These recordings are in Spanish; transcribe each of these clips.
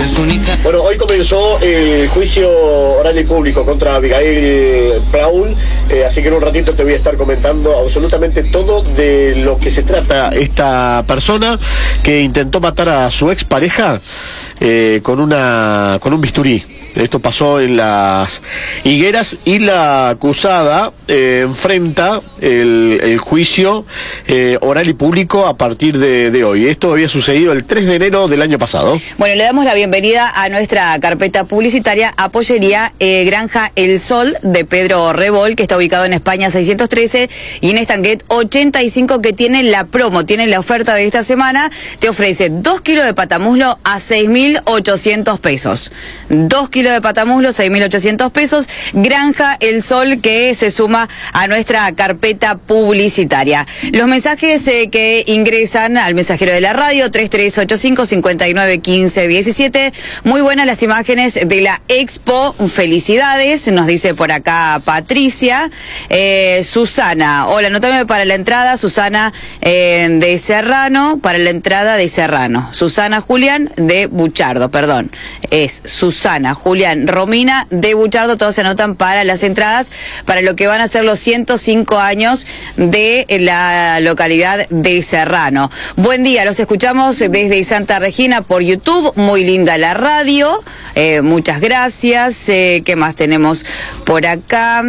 es única. Bueno, hoy comenzó el juicio oral y público contra Abigail Praúl, así que en un ratito te voy a estar comentando absolutamente todo de lo que se trata esta persona que intentó matar a su expareja con un bisturí. Esto pasó en Las Higueras y la acusada enfrenta el juicio oral y público a partir de hoy. Esto había sucedido el 3 de enero del año pasado. Bueno, le damos la bienvenida a nuestra carpeta publicitaria a Pollería Granja El Sol de Pedro Rebol, que está ubicado en España 613 y en Estanquet 85, que tiene la promo, tiene la oferta de esta semana. Te ofrece 2 kilos de patamuslo a 6.800 pesos. 2 kilos de patamuslo, 6.800 pesos. Granja El Sol, que se suma a nuestra carpeta publicitaria. Los mensajes que ingresan al mensajero de la radio, 3385-5915-17. Muy buenas las imágenes de la Expo. Felicidades, nos dice por acá Patricia. Susana, hola, anótame para la entrada, Susana de Serrano, para la entrada de Serrano. Susana Julián de Buchardo, perdón. Es Susana Julián Romina de Buchardo, todos se anotan para las entradas para lo que van a ser los 105 años de la localidad de Serrano. Buen día, los escuchamos desde Santa Regina por YouTube, muy linda la radio, muchas gracias. ¿Qué más tenemos por acá?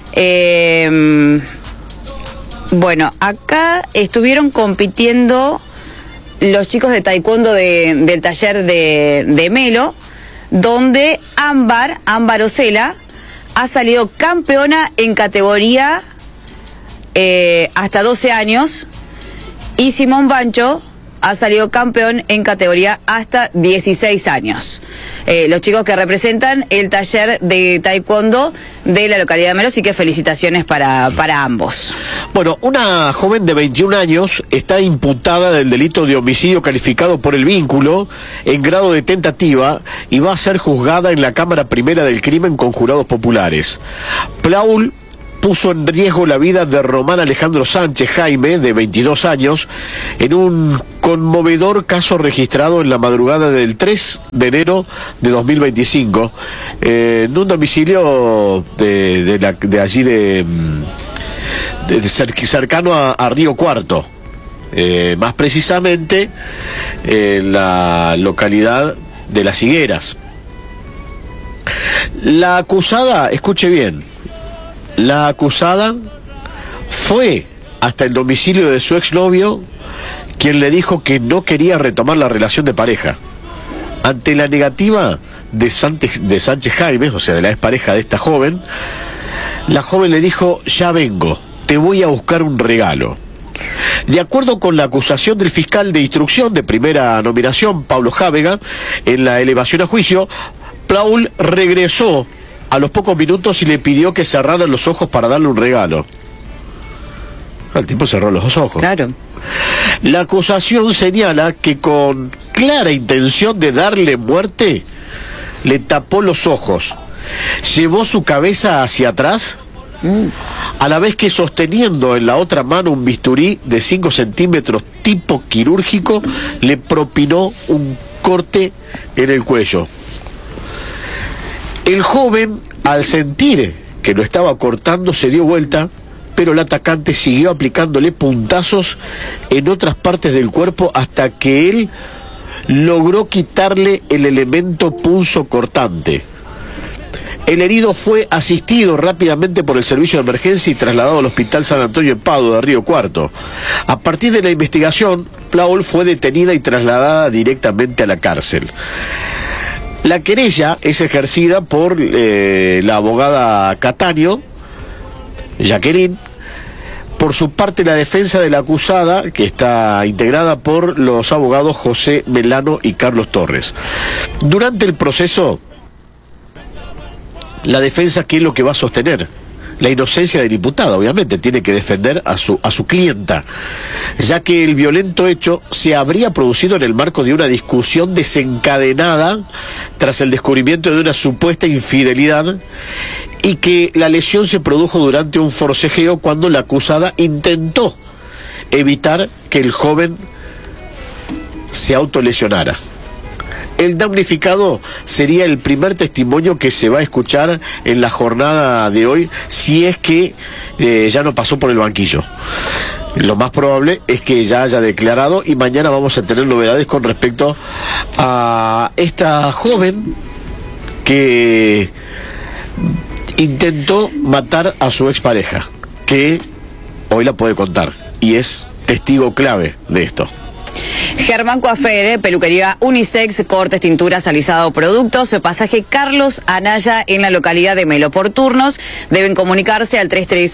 Bueno, acá estuvieron compitiendo los chicos de taekwondo del taller de Melo, donde Ámbar Ocela ha salido campeona en categoría hasta 12 años y Simón Bancho ha salido campeón en categoría hasta 16 años. Los chicos que representan el taller de taekwondo de la localidad de Melo, así que felicitaciones para ambos. Bueno, una joven de 21 años está imputada del delito de homicidio calificado por el vínculo en grado de tentativa y va a ser juzgada en la Cámara Primera del Crimen con jurados populares. Praúl puso en riesgo la vida de Román Alejandro Sánchez Jaime, de 22 años, en un conmovedor caso registrado en la madrugada del 3 de enero de 2025, en un domicilio de allí cercano a Río Cuarto, más precisamente en la localidad de Las Higueras. La acusada, escuche bien, la acusada fue hasta el domicilio de su exnovio, quien le dijo que no quería retomar la relación de pareja. Ante la negativa de Sánchez Jaime, o sea, de la expareja de esta joven, la joven le dijo: ya vengo, te voy a buscar un regalo. De acuerdo con la acusación del fiscal de instrucción de primera nominación, Pablo Jávega, en la elevación a juicio, Praúl regresó a los pocos minutos y le pidió que cerrara los ojos para darle un regalo. El tipo cerró los ojos. Claro. La acusación señala que con clara intención de darle muerte, le tapó los ojos, llevó su cabeza hacia atrás, a la vez que sosteniendo en la otra mano un bisturí de 5 centímetros tipo quirúrgico, le propinó un corte en el cuello. El joven, al sentir que lo estaba cortando, se dio vuelta, pero el atacante siguió aplicándole puntazos en otras partes del cuerpo hasta que él logró quitarle el elemento punzocortante. El herido fue asistido rápidamente por el servicio de emergencia y trasladado al Hospital San Antonio en Pado de Río Cuarto. A partir de la investigación, Praúl fue detenida y trasladada directamente a la cárcel. La querella es ejercida por la abogada Cataño, Jacqueline. Por su parte, la defensa de la acusada, que está integrada por los abogados José Melano y Carlos Torres. Durante el proceso, la defensa, ¿qué es lo que va a sostener? La inocencia del imputado, obviamente, tiene que defender a su clienta, ya que el violento hecho se habría producido en el marco de una discusión desencadenada tras el descubrimiento de una supuesta infidelidad y que la lesión se produjo durante un forcejeo cuando la acusada intentó evitar que el joven se autolesionara. El damnificado sería el primer testimonio que se va a escuchar en la jornada de hoy, si es que ya no pasó por el banquillo. Lo más probable es que ya haya declarado, y mañana vamos a tener novedades con respecto a esta joven que intentó matar a su expareja, que hoy la puede contar y es testigo clave de esto. Germán Coafer, peluquería unisex, cortes, tinturas, alisado, productos, pasaje Carlos Anaya en la localidad de Melo. Por turnos deben comunicarse al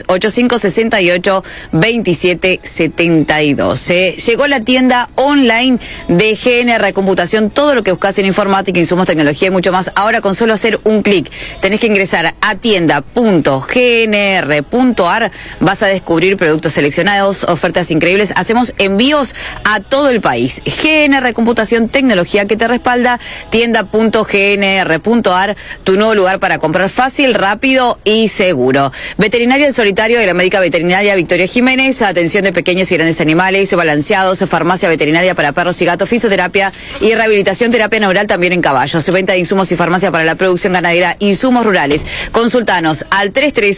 3385682772. Llegó la tienda online de GNR Computación, todo lo que buscas en informática, insumos, tecnología y mucho más. Ahora con solo hacer un clic, tenés que ingresar a tienda.gnr.ar, vas a descubrir productos seleccionados, ofertas increíbles. Hacemos envíos a todo el país. GNR Computación, tecnología que te respalda. Tienda.gnr.ar, tu nuevo lugar para comprar fácil, rápido y seguro. Veterinaria El Solitario de la médica veterinaria Victoria Jiménez, atención de pequeños y grandes animales balanceados, farmacia veterinaria para perros y gatos, fisioterapia y rehabilitación, terapia neural también en caballos, venta de insumos y farmacia para la producción ganadera, insumos rurales. Consultanos al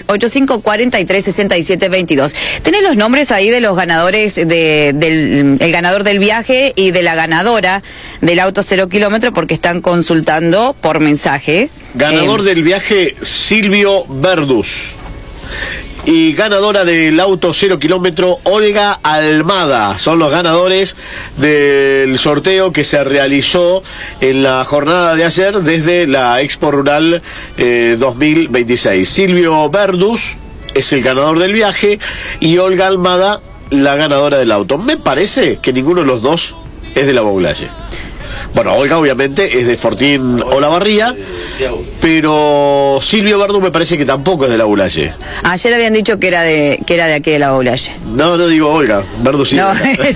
3385436722. ¿Tenés los nombres ahí de los ganadores del ganador del viaje y de la ganadora del auto 0 kilómetro? Porque están consultando por mensaje. Ganador del viaje, Silvio Verdus. Y ganadora del auto 0 kilómetro, Olga Almada. Son los ganadores del sorteo que se realizó en la jornada de ayer desde la Expo Rural 2026. Silvio Verdus es el ganador del viaje y Olga Almada la ganadora del auto. Me parece que ninguno de los dos es de la Baulalle. Bueno, Olga obviamente es de Fortín Olavarría, pero Silvio Verdus me parece que tampoco es de la Baulalle. Ayer habían dicho que era de aquí de la Baulalle. No digo Olga, Verdus sí. No,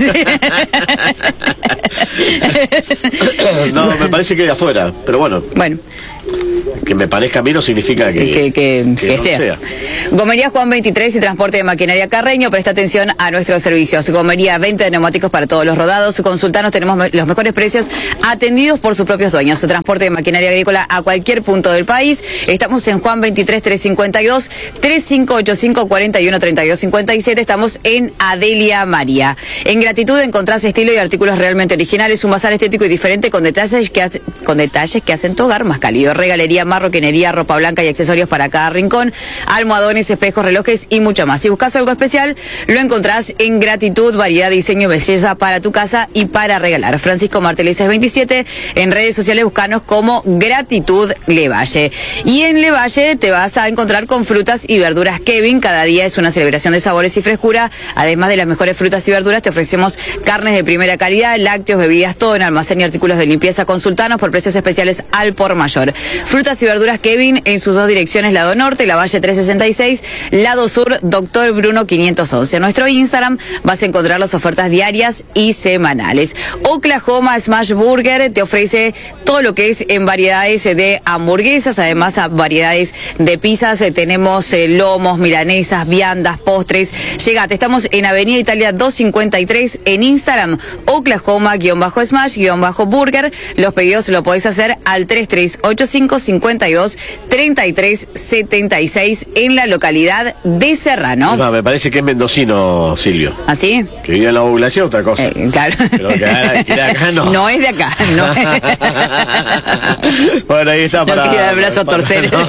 no, me parece que es de afuera, pero bueno. Bueno. Que me parezca a mí no significa que no sea. Gomería Juan 23 y transporte de maquinaria Carreño. Presta atención a nuestros servicios. Gomería, venta de neumáticos para todos los rodados. Consultanos, tenemos los mejores precios atendidos por sus propios dueños. Transporte de maquinaria agrícola a cualquier punto del país. Estamos en Juan 23 352 3585 41 32 57. Estamos en Adelia María. En Gratitud encontrás estilo y artículos realmente originales. Un bazar estético y diferente con detalles que hacen tu hogar más cálido. Regalería, marroquinería, ropa blanca y accesorios para cada rincón, almohadones, espejos, relojes y mucho más. Si buscas algo especial, lo encontrás en Gratitud, variedad, diseño y belleza para tu casa y para regalar. Francisco Marteleses 27, en redes sociales buscanos como Gratitud Levalle. Y en Levalle te vas a encontrar con frutas y verduras Kevin. Cada día es una celebración de sabores y frescura. Además de las mejores frutas y verduras, te ofrecemos carnes de primera calidad, lácteos, bebidas, todo en almacén y artículos de limpieza. Consultanos por precios especiales al por mayor. Frutas y verduras Kevin en sus dos direcciones, lado norte, Lavalle 366, lado sur, Doctor Bruno 511. En nuestro Instagram vas a encontrar las ofertas diarias y semanales. Oklahoma Smash Burger te ofrece todo lo que es en variedades de hamburguesas, además a variedades de pizzas. Tenemos lomos, milanesas, viandas, postres. Llegate, estamos en Avenida Italia 253, en Instagram, Oklahoma-Smash-Burger. Los pedidos lo podés hacer al 3385 52 33 76 en la localidad de Serrano. No, me parece que es mendocino, Silvio. ¿Ah, sí? Que vive en la Baulalle, otra cosa. Claro. Pero que de acá no. No es de acá, no es. Bueno, ahí está para... No quería dar brazo a torcer. No,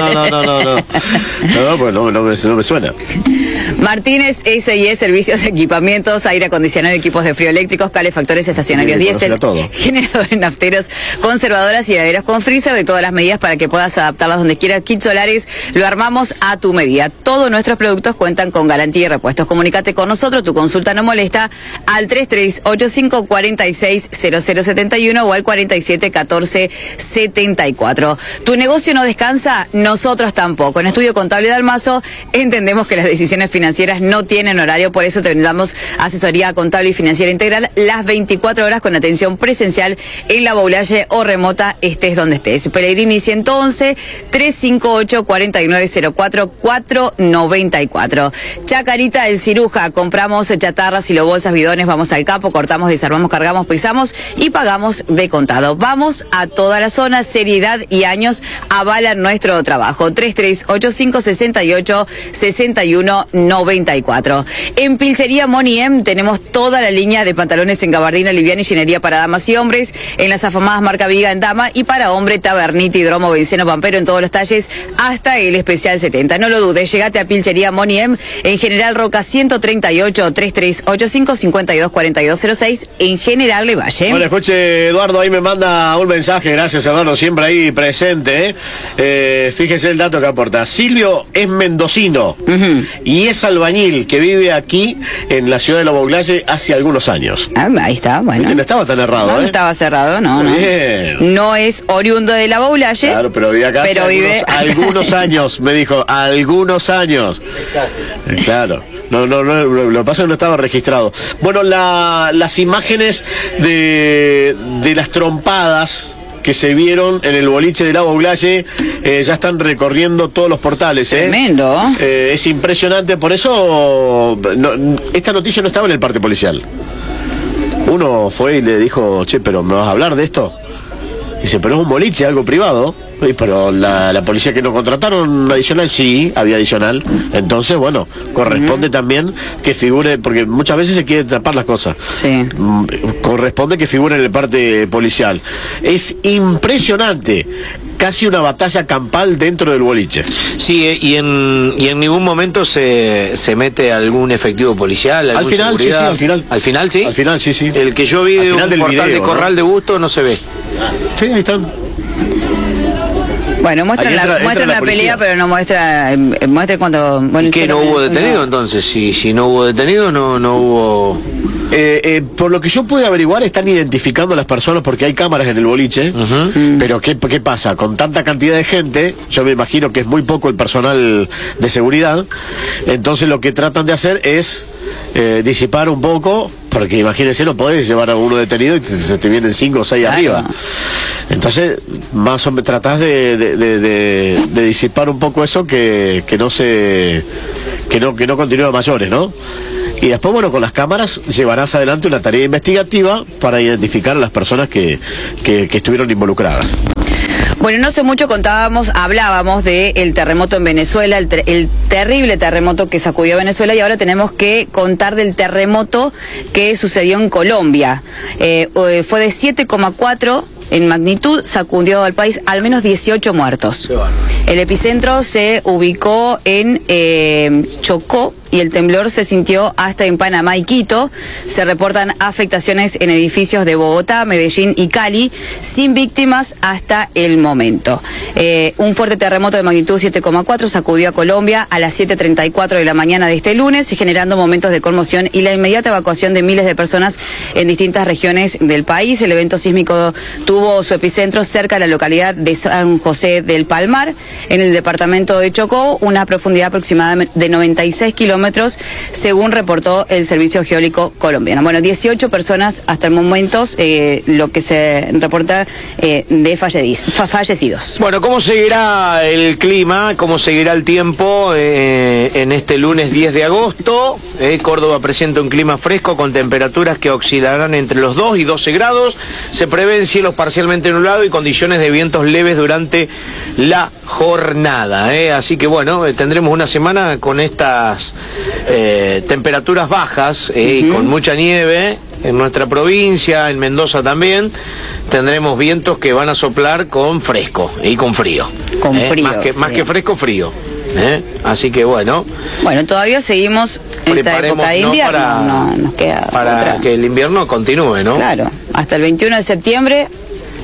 pues no me suena. Martínez S&E, servicios, equipamientos, aire acondicionado, equipos de frío eléctricos, calefactores estacionarios diésel, generadores nafteros, conservadoras y heladeras con freezer de todas las medidas para que puedas adaptarlas donde quieras. Kits solares, lo armamos a tu medida. Todos nuestros productos cuentan con garantía y repuestos. Comunícate con nosotros, tu consulta no molesta, al 3385 460071 o al 4714 74. ¿Tu negocio no descansa? Nosotros tampoco. En Estudio Contable de Almazo entendemos que las decisiones financieras no tienen horario, por eso te brindamos asesoría contable y financiera integral las 24 horas con atención presencial en La Boulaye o remota, estés donde estés. Pellegrini 111 358 4904 494. Chacarita del Ciruja, compramos chatarras, bolsas, bidones, vamos al campo, cortamos, desarmamos, cargamos, pesamos y pagamos de contado. Vamos a toda la zona, seriedad y años avalan nuestro trabajo. 3385 68 61 94. En Pilchería Moni M tenemos toda la línea de pantalones en gabardina, liviana y llenería para damas y hombres, en las afamadas marca Viga en dama, y para hombre Taberniti, Dromo, Benceno, Pampero en todos los talles hasta el especial 70. No lo dudes, llegate a Pilchería Moni M en General Roca 138 3385 52 4206 en General Le Valle. Bueno, escuche, Eduardo ahí me manda un mensaje, gracias Eduardo, siempre ahí presente. Fíjese el dato que aporta. Silvio es mendocino y es albañil que vive aquí en la ciudad de La Boulaye hace algunos años. Ahí está, bueno. No estaba tan errado, no estaba cerrado, no. Bien. No es oriundo de La Boulaye. Claro, pero vive acá hace algunos años, me dijo, algunos años. Casi. Claro. No, lo que pasa es que no estaba registrado. Bueno, las imágenes de las trompadas que se vieron en el boliche de La Boulaye ya están recorriendo todos los portales. Tremendo. Es impresionante, por eso esta noticia no estaba en el parte policial. Uno fue y le dijo, che, pero ¿me vas a hablar de esto? Dice, pero es un boliche, algo privado. Pero la policía que nos contrataron adicional, sí, había adicional. Entonces, bueno, corresponde también que figure, porque muchas veces se quieren tapar las cosas. Sí. Corresponde que figure en el parte policial. Es impresionante. Casi una batalla campal dentro del boliche. Sí, y en ningún momento se mete algún efectivo policial. Al final, seguridad. Sí, al final. ¿Al final, sí? Al final, sí. El que yo vi de un portal video, de Corral de Busto no se ve. Sí, ahí están. Bueno, muestran la pelea, pero no muestra cuando... Bueno, ¿y qué, no hubo detenido entonces? Si no hubo detenido, no hubo... Por lo que yo pude averiguar, están identificando a las personas porque hay cámaras en el boliche. Pero ¿qué pasa? Con tanta cantidad de gente, yo me imagino que es muy poco el personal de seguridad. Entonces lo que tratan de hacer es disipar un poco, porque imagínense, no podés llevar a uno detenido y se te vienen 5 o 6 claro. arriba. Entonces, más o menos tratás de disipar un poco eso, que no continúe a mayores, ¿no? Y después, bueno, con las cámaras llevarás adelante una tarea investigativa para identificar a las personas que estuvieron involucradas. Bueno, no hace mucho hablábamos del terremoto en Venezuela, el terrible terremoto que sacudió Venezuela, y ahora tenemos que contar del terremoto que sucedió en Colombia. Fue de 7,4 en magnitud, sacudió al país, al menos 18 muertos. El epicentro se ubicó en Chocó, y el temblor se sintió hasta en Panamá y Quito. Se reportan afectaciones en edificios de Bogotá, Medellín y Cali, sin víctimas hasta el momento. Un fuerte terremoto de magnitud 7,4 sacudió a Colombia a las 7:34 de la mañana de este lunes, generando momentos de conmoción y la inmediata evacuación de miles de personas en distintas regiones del país. El evento sísmico tuvo su epicentro cerca de la localidad de San José del Palmar, en el departamento de Chocó, una profundidad aproximada de 96 kilómetros, según reportó el Servicio Geológico colombiano. Bueno, 18 personas hasta el momento, lo que se reporta de fallecidos. Bueno, ¿cómo seguirá el clima? ¿Cómo seguirá el tiempo en este lunes 10 de agosto? Córdoba presenta un clima fresco con temperaturas que oscilarán entre los 2 y 12 grados. Se prevén cielos parcialmente nublados y condiciones de vientos leves durante la jornada. Así que bueno, tendremos una semana con estas temperaturas bajas y con mucha nieve en nuestra provincia, en Mendoza también. Tendremos vientos que van a soplar con fresco y con frío. Con frío. Más que fresco, frío. Así que bueno. Bueno, todavía seguimos en esta época de invierno. Nos queda para otra. Que el invierno continúe, ¿no? Claro, hasta el 21 de septiembre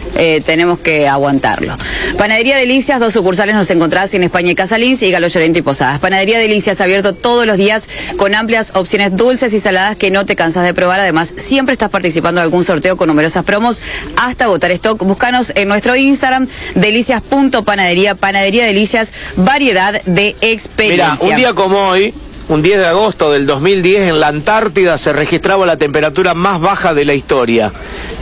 tenemos que aguantarlo. Panadería Delicias, 2 sucursales nos encontrás en España y Casalín, y Galo Llorente y Posadas. Panadería Delicias, abierto todos los días con amplias opciones dulces y saladas que no te cansas de probar. Además, siempre estás participando de algún sorteo con numerosas promos hasta agotar stock. Búscanos en nuestro Instagram, delicias.panadería. Panadería Delicias, variedad de experiencia. Mira, un día como hoy, un 10 de agosto del 2010, en la Antártida se registraba la temperatura más baja de la historia,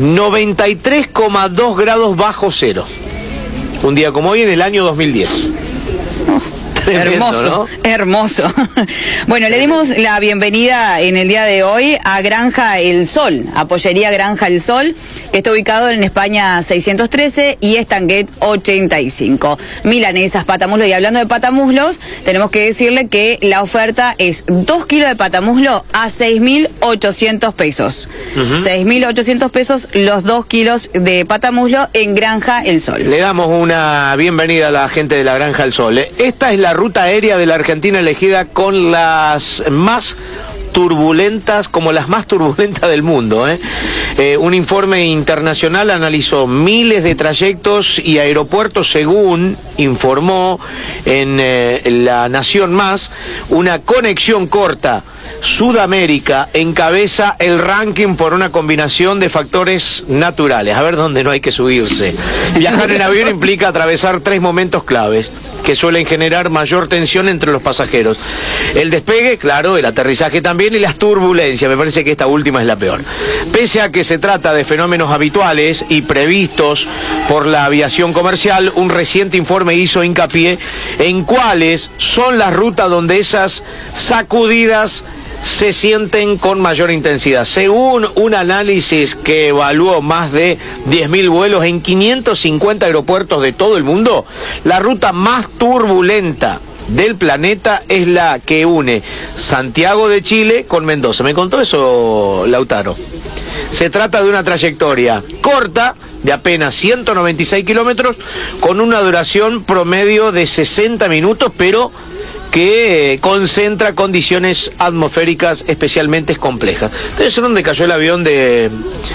93,2 grados bajo cero. Un día como hoy en el año 2010. Tremendo, hermoso, ¿no? Hermoso. Bueno, le dimos la bienvenida en el día de hoy a Granja El Sol, a Pollería Granja El Sol, que está ubicado en España 613 y Estanguet 85. Milanesas, patamuslo. Y hablando de patamuslos, tenemos que decirle que la oferta es 2 kilos de patamuslo a 6.800 pesos. 6.800 pesos los 2 kilos de patamuslo en Granja El Sol. Le damos una bienvenida a la gente de la Granja El Sol. Esta es la ruta aérea de la Argentina elegida con las más turbulentas, como las más turbulentas del mundo. Un informe internacional analizó miles de trayectos y aeropuertos, según informó en La Nación Más. Una conexión corta Sudamérica encabeza el ranking por una combinación de factores naturales. A ver dónde no hay que subirse. Viajar en avión implica atravesar 3 momentos claves que suelen generar mayor tensión entre los pasajeros: el despegue, claro, el aterrizaje también, y las turbulencias. Me parece que esta última es la peor. Pese a que se trata de fenómenos habituales y previstos por la aviación comercial, un reciente informe hizo hincapié en cuáles son las rutas donde esas sacudidas se sienten con mayor intensidad. Según un análisis que evaluó más de 10.000 vuelos en 550 aeropuertos de todo el mundo, la ruta más turbulenta del planeta es la que une Santiago de Chile con Mendoza. ¿Me contó eso Lautaro? Se trata de una trayectoria corta, de apenas 196 kilómetros, con una duración promedio de 60 minutos, pero que concentra condiciones atmosféricas especialmente complejas. ¿Ustedes saben dónde cayó el avión de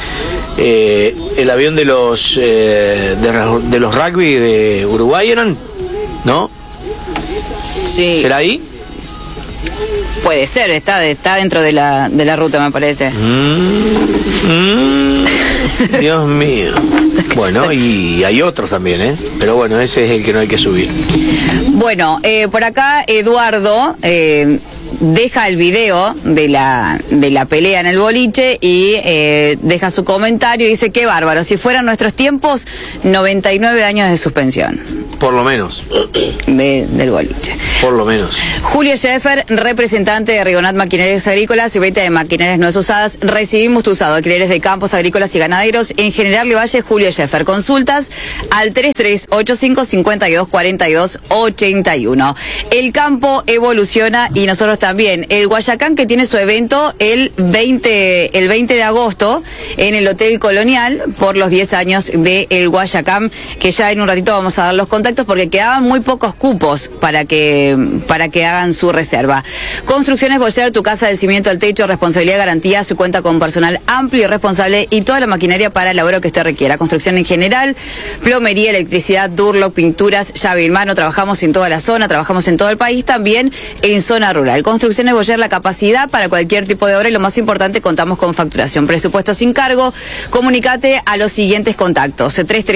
los rugby de Uruguay, eran? ¿No? Sí. ¿Será ahí? Puede ser, está dentro de la ruta, me parece. Dios mío. Bueno, y hay otros también, pero bueno, ese es el que no hay que subir. Bueno, por acá Eduardo deja el video de la pelea en el boliche y deja su comentario y dice: qué bárbaro, si fueran nuestros tiempos, 99 años de suspensión. Por lo menos. Del boliche. Por lo menos. Julio Scheffer, representante de Rigonat Maquinarias Agrícolas y venta de maquinarias no usadas. Recibimos tu usado, alquileres de campos agrícolas y ganaderos en General Valle. Julio Scheffer, consultas al 3385524281. El campo evoluciona y nosotros también. El Guayacán, que tiene su evento el 20 de agosto en el Hotel Colonial por los 10 años de el Guayacán, que ya en un ratito vamos a dar los contactos porque quedaban muy pocos cupos para que hagan su reserva. Construcciones Boyer, tu casa del cimiento al techo, responsabilidad, garantía, se cuenta con personal amplio y responsable y toda la maquinaria para el laburo que usted requiera. Construcción en general, plomería, electricidad, Durlock, pinturas, llave en mano. Trabajamos en toda la zona, trabajamos en todo el país, también en zona rural. Construcciones Boyer, la capacidad para cualquier tipo de obra y lo más importante, contamos con facturación. Presupuesto sin cargo. Comunicate a los siguientes contactos: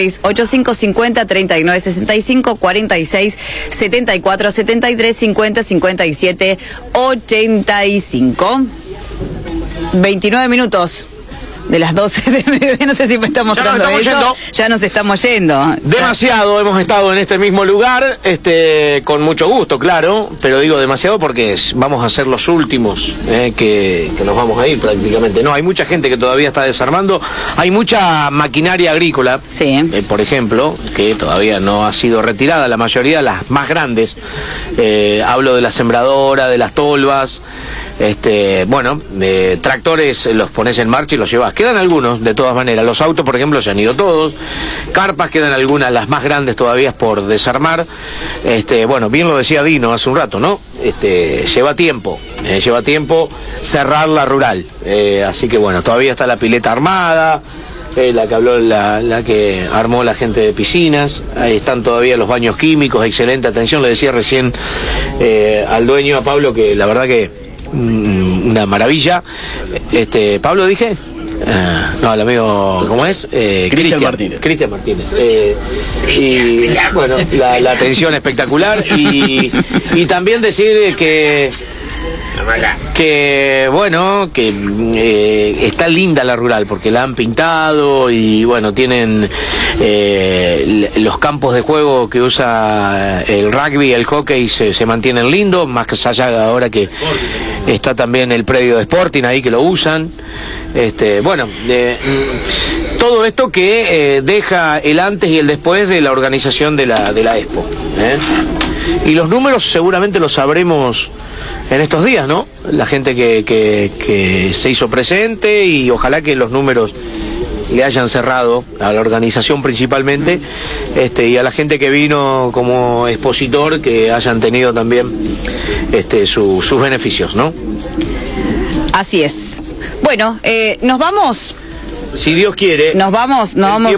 3385503965, 46 74 73 50 57 85. 29 minutos de las 12 del mediodía. No sé si me está mostrando eso. Ya nos estamos yendo. Demasiado hemos estado en este mismo lugar, con mucho gusto, claro, pero digo demasiado porque vamos a ser los últimos que nos vamos a ir prácticamente. No, hay mucha gente que todavía está desarmando, hay mucha maquinaria agrícola, sí. Por ejemplo, que todavía no ha sido retirada, la mayoría, las más grandes. Hablo de la sembradora, de las tolvas. Tractores los pones en marcha y los llevas. Quedan algunos, de todas maneras. Los autos, por ejemplo, se han ido todos. Carpas quedan algunas, las más grandes todavía por desarmar. Bien lo decía Dino hace un rato, ¿no? Lleva tiempo cerrar la rural. Así que bueno, todavía está la pileta armada. la que habló, la que armó la gente de piscinas. Ahí están todavía los baños químicos, excelente atención. Le decía recién al dueño, a Pablo, que la verdad que una maravilla. Pablo, dije. No, el amigo, ¿cómo es? Cristian Martínez. Cristian Martínez. Y bueno, la atención espectacular. Y también decir que bueno, que está linda la rural porque la han pintado y bueno, tienen los campos de juego que usa el rugby, el hockey se mantienen lindos, más allá de ahora que está también el predio de Sporting ahí que lo usan. Bueno, todo esto que deja el antes y el después de la organización de la Expo. Y los números seguramente los sabremos en estos días, ¿no? La gente que se hizo presente y ojalá que los números le hayan cerrado a la organización principalmente, y a la gente que vino como expositor que hayan tenido también sus beneficios, ¿no? Así es. Bueno, nos vamos. Si Dios quiere, nos vamos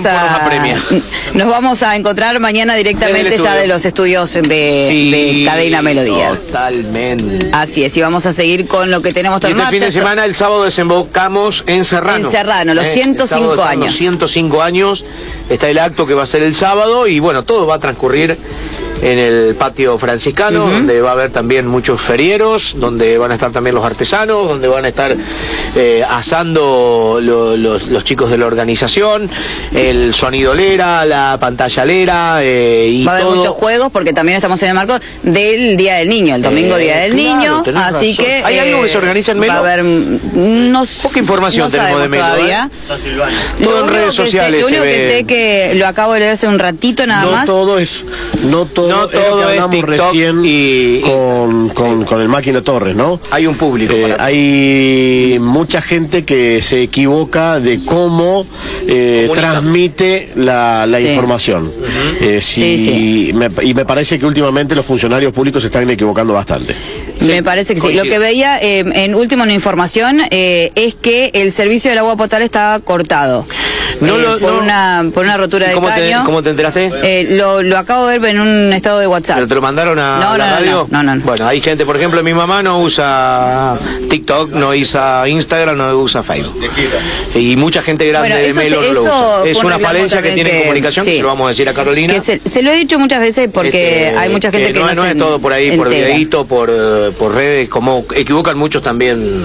a encontrar mañana directamente ya de los estudios de Cadena Melodías. Totalmente. Así es, y vamos a seguir con lo que tenemos todo en marcha. Fin de semana, el sábado desembocamos en Serrano. En Serrano, los 105 años. Los 105 años, está el acto que va a ser el sábado y bueno, todo va a transcurrir en el patio franciscano, donde va a haber también muchos ferieros, donde van a estar también los artesanos, donde van a estar asando los chicos de la organización, el sonidolera, la pantallalera y va a haber todo. Muchos juegos porque también estamos en el marco del Día del Niño, el domingo Día del Niño, así razón. que ¿Hay algo que se organiza en Melo? Va a haber poca información tenemos de Melo todavía. Todo en redes sociales. Lo único que sé que lo acabo de leer hace un ratito nada más. No todo es TikTok recién con el Máquina Torres, ¿no? Hay un público. Hay mucha gente que se equivoca de cómo transmite la información. Y me parece que últimamente los funcionarios públicos se están equivocando bastante. Me parece que coincido. Sí. Lo que veía en última información es que el servicio del agua potable estaba cortado por una rotura de caño. ¿Cómo te enteraste? Lo acabo de ver en un estado de WhatsApp. ¿Pero te lo mandaron a la radio? No. Bueno, hay gente, por ejemplo, mi mamá no usa TikTok, no usa Instagram, no usa Facebook. Y mucha gente grande de Melo no lo usa. Es una falencia que tiene comunicación, que se lo vamos a decir a Carolina. Que se lo he dicho muchas veces porque hay mucha gente que no es todo por ahí, por videíto, por redes, como equivocan muchos también,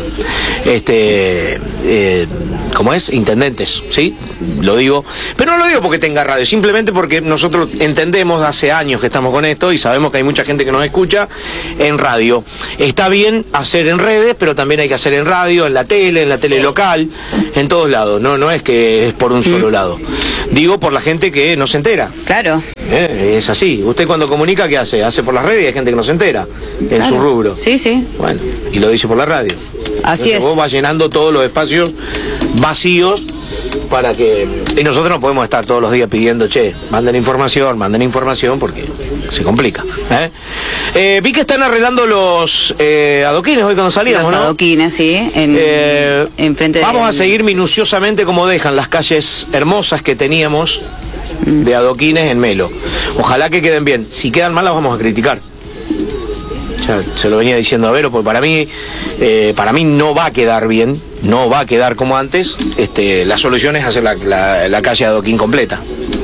¿cómo es? Intendentes, ¿sí? Lo digo, pero no lo digo porque tenga radio, simplemente porque nosotros entendemos hace años que estamos con esto y sabemos que hay mucha gente que nos escucha en radio. Está bien hacer en redes, pero también hay que hacer en radio, en la tele local, en todos lados, no es que es por un solo lado. Digo por la gente que no se entera. Claro. Es así. Usted cuando comunica, ¿qué hace? Hace por las redes y hay gente que no se entera en su rubro. Sí. Bueno, y lo dice por la radio. Así entonces, vos vas llenando todos los espacios vacíos para que... Y nosotros no podemos estar todos los días pidiendo, manden información porque se complica. Vi que están arreglando los adoquines hoy cuando salíamos, los adoquines, sí, enfrente de... Vamos a seguir minuciosamente como dejan las calles hermosas que teníamos de adoquines en Melo. Ojalá que queden bien. Si quedan mal las vamos a criticar. Ya se lo venía diciendo a Vero, porque para mí no va a quedar bien, no va a quedar como antes. La solución es hacer la calle adoquín completa.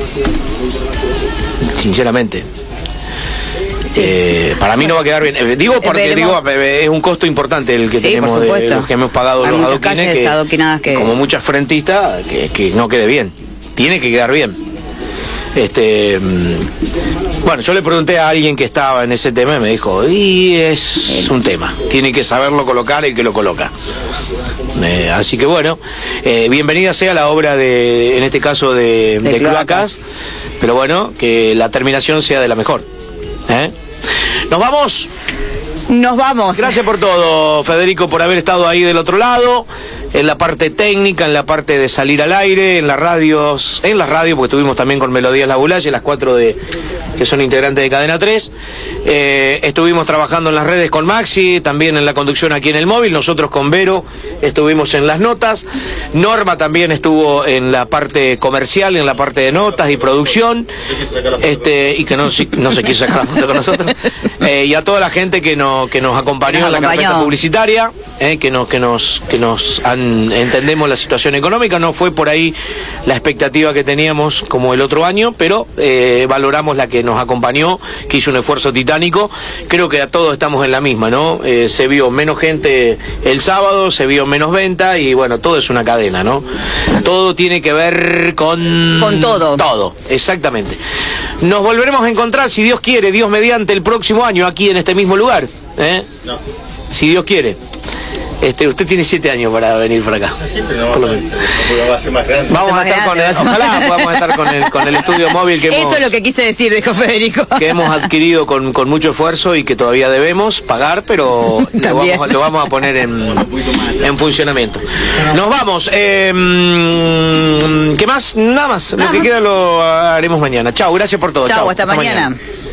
Sinceramente. Sí. Para mí no va a quedar bien. Digo porque es un costo importante el que tenemos de los que hemos pagado. Hay los adoquines que como muchas frentistas que no quede bien. Tiene que quedar bien. Bueno, yo le pregunté a alguien que estaba en ese tema y me dijo, es un tema, tiene que saberlo colocar el que lo coloca. Así que bueno, bienvenida sea la obra en este caso de cloacas, pero bueno, que la terminación sea de la mejor. ¿Nos vamos? Nos vamos. Gracias por todo, Federico, por haber estado ahí del otro lado. en la parte técnica, en la parte de salir al aire, en las radios, porque estuvimos también con Melodías La Bulaye, las 4 que son integrantes de Cadena 3. Estuvimos trabajando en las redes con Maxi, también en la conducción aquí en el móvil, nosotros con Vero estuvimos en las notas, Norma también estuvo en la parte comercial, en la parte de notas y producción, y que no se quiso sacar la foto con nosotros, y a toda la gente que nos acompañó en la carpeta publicitaria, que nos entendemos la situación económica, no fue por ahí la expectativa que teníamos como el otro año, pero valoramos la que nos acompañó, que hizo un esfuerzo titánico. Creo que a todos estamos en la misma, ¿no? Se vio menos gente el sábado, se vio menos venta y bueno, todo es una cadena, ¿no? Todo tiene que ver con todo. Todo, exactamente. Nos volveremos a encontrar, si Dios quiere, Dios mediante, el próximo año aquí en este mismo lugar, No. Si Dios quiere. Usted tiene 7 años para venir para acá. Siempre no, va a ser más grande. Vamos a estar ojalá podamos estar con el estudio móvil que Eso es lo que quise decir, dijo Federico. Que hemos adquirido con mucho esfuerzo y que todavía debemos pagar, pero lo vamos a poner en funcionamiento. Nos vamos. ¿Qué más? Nada más. Lo que queda lo haremos mañana. Chao, gracias por todo. Chao, hasta mañana.